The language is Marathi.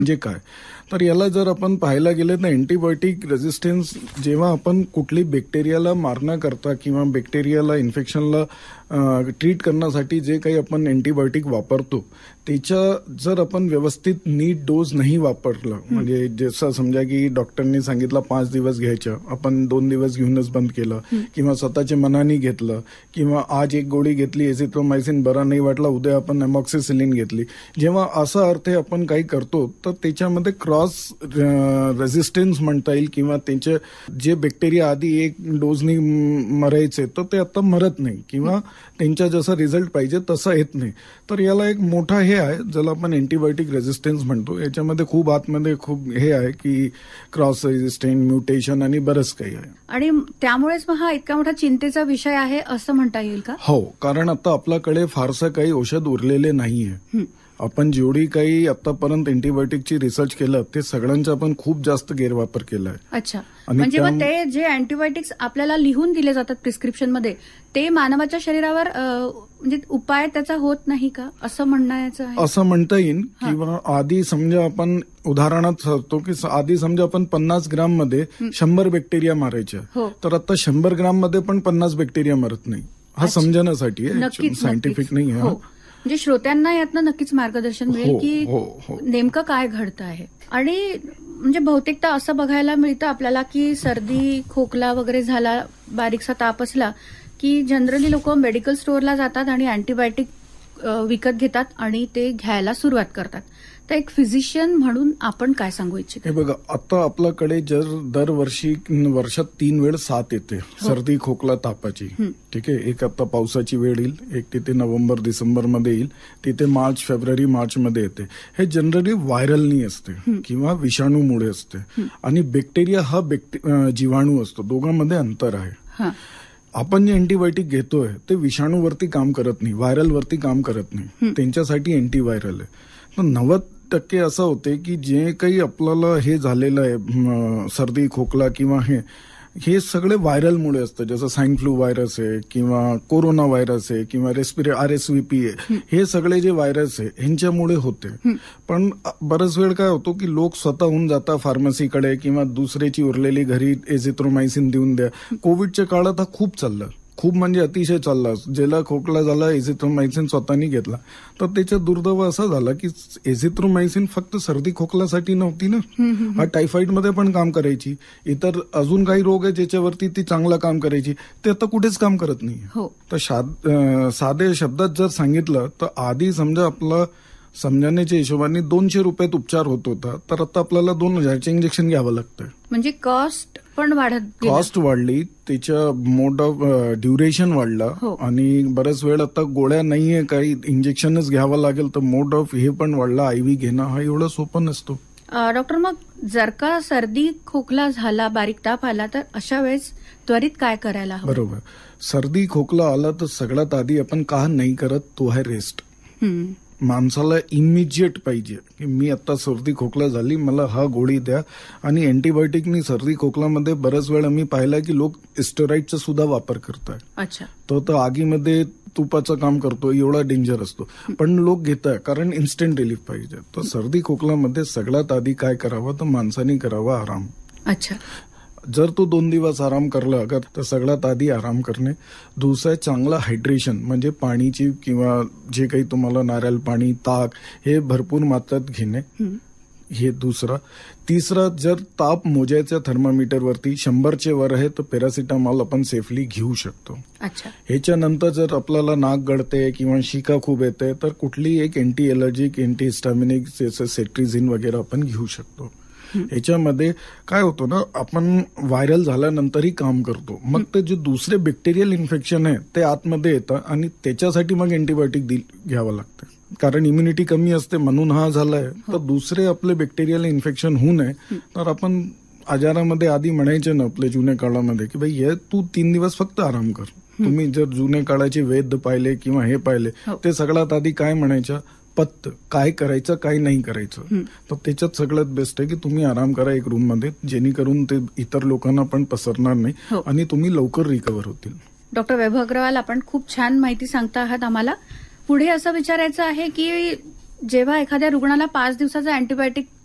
म्हणजे काय तर याला जर आपण पाहायला गेलं तर अँटीबायोटिक रेझिस्टन्स जेव्हा आपण कुठली बॅक्टेरियाला मारण्याकरता किंवा बॅक्टेरियाला इन्फेक्शनला ट्रीट करण्यासाठी जे काही आपण अँटीबायोटिक वापरतो त्याच्या जर आपण व्यवस्थित नीट डोस नाही वापरलं म्हणजे जसं समजा की डॉक्टरनी सांगितलं 5 दिवस घ्यायचं आपण 2 दिवस घेऊनच बंद केलं किंवा स्वतःच्या मनाने घेतलं किंवा आज एक गोळी घेतली एझिथ्रोमायसिन बरा नाही वाटला उद्या आपण एमॉक्सिसिलिन घेतली जेव्हा असा अर्थ आपण काही करतो तर त्याच्यामध्ये क्रॉस रेझिस्टन्स म्हणता येईल किंवा त्यांचे जे बॅक्टेरिया आधी एक डोजनी मरायचे तर ते आता मरत नाही किंवा त्यांचा जसा रिझल्ट पाहिजे तसा येत नाही तर याला एक मोठा हे आहे ज्याला आपण अँटीबायोटिक रेझिस्टन्स म्हणतो याच्यामध्ये खूप आतमध्ये खूप हे आहे की क्रॉस रेझिस्टंट म्युटेशन आणि बरंच काही आहे आणि त्यामुळेच मग हा इतका मोठा चिंतेचा विषय आहे असं म्हणता येईल का हो कारण आता आपल्याकडे फारसं काही औषध उरलेले नाहीये आपण जेवढी काही आतापर्यंत अँटीबायोटिकची रिसर्च केलं ते सगळ्यांचा आपण खूप जास्त गैरवापर केलाय अच्छा म्हणजे मग ते जे अँटीबायोटिक्स आपल्याला लिहून दिले जातात प्रिस्क्रिप्शनमध्ये ते मानवाच्या शरीरावर म्हणजे उपाय त्याचा होत नाही का असं म्हणण्याचं आहे असं म्हणता येईल किंवा आधी समजा आपण उदाहरणात सांगतो की आधी समजा आपण 50 ग्राम मध्ये 100 बॅक्टेरिया मारायच्या तर आता 100 ग्राम मध्ये पण 50 बॅक्टेरिया मरत नाही हा समजण्यासाठी आहे सायंटिफिक नाही आहे म्हणजे श्रोत्यांना यातनं नक्कीच मार्गदर्शन मिळेल की नेमकं काय घडतं आहे आणि म्हणजे बहुतेकदा असं बघायला मिळतं आपल्याला की सर्दी खोकला वगैरे झाला बारीकसा ताप असला की जनरली लोक मेडिकल स्टोअरला जातात आणि अँटीबायोटिक विकत घेतात आणि ते घ्यायला सुरुवात करतात तर एक फिजिशियन म्हणून आपण काय सांगू इच्छितो हे बघा आता आपल्याकडे जर दरवर्षी वर्षात 3 वेळ साथ येते सर्दी खोकला तापाची ठीक आहे एक आता पावसाची वेळ येईल एक तिथे नोव्हेंबर डिसेंबरमध्ये येईल तिथे मार्च फेब्रुवारी मार्चमध्ये येते हे जनरली व्हायरलनी असते किंवा विषाणूमुळे असते आणि बॅक्टेरिया हा जीवाणू असतो दोघांमध्ये अंतर आहे आपण जे अँटीबायोटिक घेतोय ते विषाणूवरती काम करत नाही व्हायरलवरती काम करत नाही त्यांच्यासाठी अँटीव्हायरल आहे तर 90% असं होते की जे काही आपल्याला हे झालेलं आहे सर्दी खोकला किंवा हे सगळे व्हायरलमुळे असतं जसं स्वाईन फ्लू व्हायरस आहे किंवा कोरोना व्हायरस आहे किंवा RSVP आहे हे सगळे जे व्हायरस आहे ह्यांच्यामुळे होते पण बराच वेळ काय होतो की लोक स्वतःहून जातात फार्मसीकडे किंवा दुसऱ्याची उरलेली घरी एझिथ्रोमायसिन देऊन द्या कोविडच्या काळात हा खूप चालला खूप म्हणजे अतिशय चालला ज्याला खोकला झाला एझिथ्रोमायसिन स्वतःनी घेतला तर त्याचा दुर्दैव असा झाला की एझिथ्रोमायसिन फक्त सर्दी खोकल्यासाठी नव्हती ना हा टायफॉइडमध्ये पण काम करायची इतर अजून काही रोग आहे ज्याच्यावरती ती चांगलं काम करायची ते आता कुठेच काम करत नाही तर साधे शब्दात जर सांगितलं तर आधी समजा आपला समजण्याच्या हिशोबाने 200 रुपयात उपचार होत होता तर आता आपल्याला 2000चे इंजेक्शन घ्यावं लागतं म्हणजे कॉस्ट पण कॉस्ट वाढली त्याच्या मोड ऑफ ड्युरेशन वाढला आणि बऱ्याच वेळ आता गोळ्या नाहीये काही इंजेक्शनच घ्यावं लागेल तर मोड ऑफ हे पण वाढला IV घेणं हा एवढं सोपं नसतो डॉक्टर मग जर का सर्दी खोकला झाला बारीक ताप आला तर अशा वेळेस त्वरित काय करायला हवं बरोबर सर्दी खोकला आला तर सगळ्यात आधी आपण का नाही करत तो आहे रेस्ट माणसाला इमिजिएट पाहिजे की मी आता सर्दी खोकला झाली मला हा गोळी द्या आणि अँटीबायोटिकनी सर्दी खोकल्यामध्ये बऱ्याच वेळ आम्ही पाहिला की लोक स्टेरॉइडचा सुद्धा वापर करतात तो आगीमध्ये तुपाचं काम करतो एवढा डेंजर असतो पण लोक घेतात कारण इन्स्टंट रिलीफ पाहिजे तर सर्दी खोकल्यामध्ये सगळ्यात आधी काय करावं तर माणसाने करावा आराम जर तो 2 दिवस आराम करला अगर तर सगळ्यात आधी आराम करणे दुसरं चांगलं हायड्रेशन म्हणजे पाणीची किंवा जे काही तुम्हाला नारळ पाणी ताक हे भरपूर मात्रात घेणे हे दुसरा तिसरा जर ताप मोजायचा थर्मामीटरवरती 100चे वर आहे तर पॅरासिटामॉल आपण सेफली घेऊ शकतो ह्याच्यानंतर जर आपल्याला नाक गळते किंवा शिका खूप येते तर कुठली एक अँटी एलर्जिक अँटी हिस्टामिनिक सेट्रिझिन वगैरे आपण घेऊ शकतो ह्याच्यामध्ये काय होतं ना आपण व्हायरल झाल्यानंतरही काम करतो मग ते जे दुसरे बॅक्टेरियल इन्फेक्शन आहे ते आतमध्ये येतं आणि त्याच्यासाठी मग अँटीबायोटिक घ्यावं लागतं कारण इम्युनिटी कमी असते म्हणून हा झालाय तर दुसरे आपले बॅक्टेरियल इन्फेक्शन होऊ नये तर आपण आजारामध्ये आधी म्हणायचे ना आपल्या जुन्या काळामध्ये की भाई हे तू 3 दिवस फक्त आराम कर तुम्ही जर जुन्या काळाचे वैद्य पाहिले किंवा हे पाहिले ते सगळ्यात आधी काय म्हणायचं पत्त काय करायचं काय नाही करायचं तर त्याच्यात सगळ्यात बेस्ट आहे की तुम्ही आराम करा एक रूम मध्ये जेणेकरून ते इतर लोकांना पण पसरणार नाही आणि तुम्ही लवकर रिकव्हर होतील डॉक्टर वैभव अग्रवाल आपण खूप छान माहिती सांगता आहात आम्हाला पुढे असं विचारायचं आहे की जेव्हा एखाद्या रुग्णाला 5 दिवसाचा अँटीबायोटिक